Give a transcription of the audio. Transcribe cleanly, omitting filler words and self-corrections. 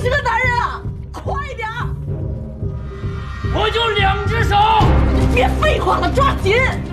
是个男人啊！快点儿！ 我就2只手。 别废话了，抓紧！